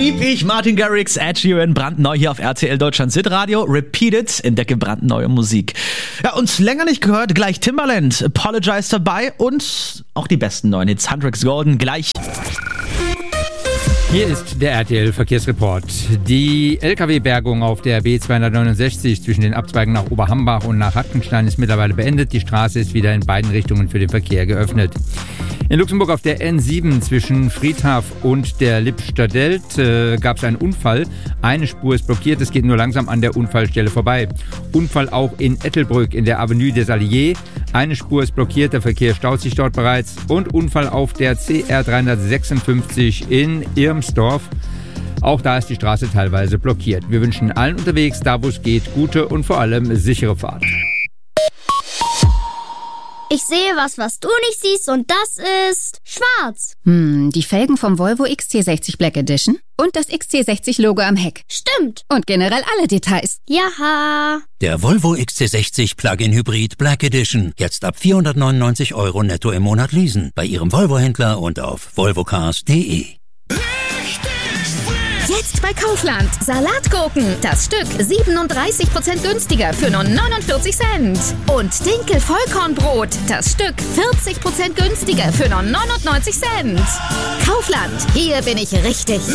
lieb ich Martin Garrix, Ed Sheeran, brandneu hier auf RTL Deutschland Radio. Repeated, entdecke brandneue Musik. Ja, uns länger nicht gehört, gleich Timbaland, Apologize dabei und auch die besten neuen Hits. Hendrix Golden gleich. Hier ist der RTL-Verkehrsreport. Die Lkw-Bergung auf der B269 zwischen den Abzweigen nach Oberhambach und nach Hattenstein ist mittlerweile beendet. Die Straße ist wieder in beiden Richtungen für den Verkehr geöffnet. In Luxemburg auf der N7 zwischen Friedhaf und der Lippstadt-Delt gab es einen Unfall. Eine Spur ist blockiert, es geht nur langsam an der Unfallstelle vorbei. Unfall auch in Ettelbrück in der Avenue des Alliés. Eine Spur ist blockiert, der Verkehr staut sich dort bereits. Und Unfall auf der CR 356 in Irmsdorf. Auch da ist die Straße teilweise blockiert. Wir wünschen allen unterwegs, da wo es geht, gute und vor allem sichere Fahrt. Ich sehe was du nicht siehst und das ist schwarz. Die Felgen vom Volvo XC60 Black Edition und das XC60-Logo am Heck. Stimmt. Und generell alle Details. Jaha. Der Volvo XC60 Plug-in Hybrid Black Edition. Jetzt ab 499 € netto im Monat leasen. Bei Ihrem Volvo-Händler und auf volvocars.de. Jetzt bei Kaufland. Salatgurken. Das Stück 37% günstiger für nur 49 Cent. Und Dinkel-Vollkornbrot. Das Stück 40% günstiger für nur 99 Cent. Kaufland. Hier bin ich richtig.